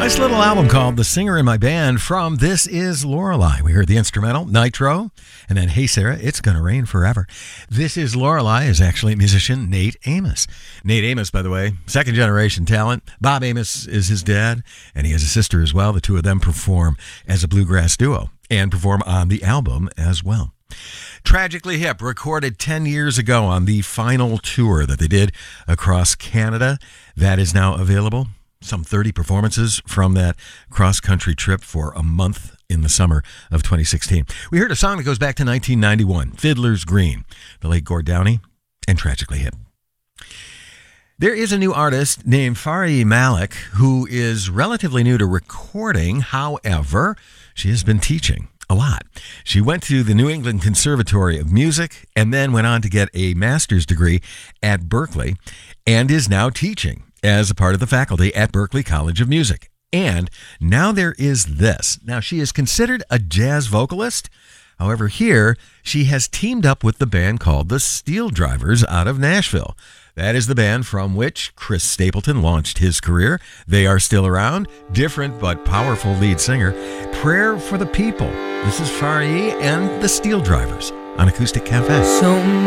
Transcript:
Nice little album called The Singer in My Band from This Is Lorelei. We heard the instrumental, Nitro, and then Hey Sarah, It's Gonna Rain Forever. This Is Lorelei is actually musician Nate Amos. Nate Amos, by the way, second generation talent. Bob Amos is his dad, and he has a sister as well. The two of them perform as a bluegrass duo and perform on the album as well. Tragically Hip recorded 10 years ago on the final tour that they did across Canada. That is now available. Some 30 performances from that cross-country trip for a month in the summer of 2016. We heard a song that goes back to 1991, Fiddler's Green, the late Gord Downie, and Tragically Hip. There is a new artist named Farieh Malik who is relatively new to recording. However, she has been teaching a lot. She went to the New England Conservatory of Music and then went on to get a master's degree at Berklee and is now teaching as a part of the faculty at Berklee College of Music. And now there is this. Now, she is considered a jazz vocalist. However, here she has teamed up with the band called the Steel Drivers out of Nashville. That is the band from which Chris Stapleton launched his career. They are still around. Different but powerful lead singer. Prayer for the People. This is Farieh and the Steel Drivers on Acoustic Cafe.